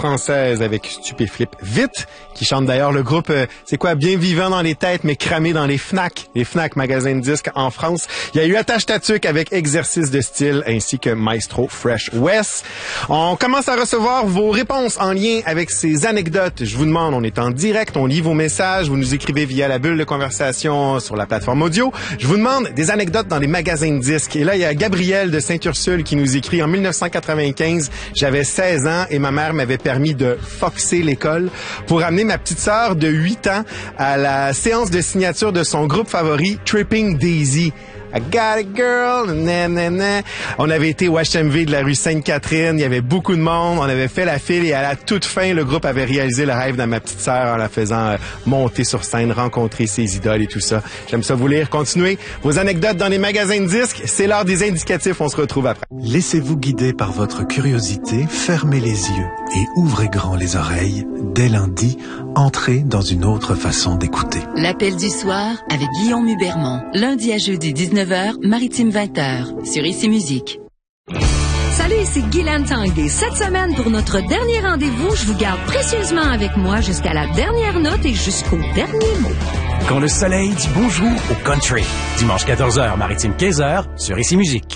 française avec Stupéflip Vite, qui chante d'ailleurs le groupe, c'est quoi, bien vivant dans les têtes, mais cramé dans les FNAC magasins de disques en France. Il y a eu Attache Tatuc avec Exercice de style, ainsi que Maestro Fresh West. On commence à recevoir vos réponses en lien avec ces anecdotes. Je vous demande, on est en direct, on lit vos messages, vous nous écrivez via la bulle de conversation sur la plateforme audio. Je vous demande des anecdotes dans les magasins de disques. Et là, il y a Gabriel de Sainte-Ursule qui nous écrit, en 1995, j'avais 16 ans et ma mère m'avait permis de foxer l'école pour amener ma petite sœur de 8 ans à la séance de signature de son groupe favori, Tripping Daisy. I got it, girl. Nanana. On avait été au HMV de la rue Sainte-Catherine. Il y avait beaucoup de monde. On avait fait la file et à la toute fin, le groupe avait réalisé le rêve de ma petite sœur en la faisant monter sur scène, rencontrer ses idoles et tout ça. J'aime ça vous lire. Continuez vos anecdotes dans les magasins de disques. C'est l'heure des indicatifs. On se retrouve après. Laissez-vous guider par votre curiosité. Fermez les yeux et ouvrez grand les oreilles. Dès lundi, entrez dans une autre façon d'écouter. L'appel du soir avec Guillaume Hubermont. Lundi à jeudi 19h, Maritime 20h, sur Ici Musique. Salut, ici Guylaine Tanguay. Cette semaine, pour notre dernier rendez-vous, je vous garde précieusement avec moi jusqu'à la dernière note et jusqu'au dernier mot. Quand le soleil dit bonjour au country. Dimanche 14h, Maritime 15h, sur Ici Musique.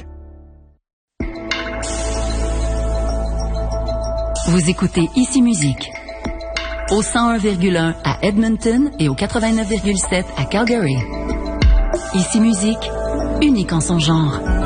Vous écoutez Ici Musique. Au 101,1 à Edmonton et au 89,7 à Calgary. Ici Musique, unique en son genre.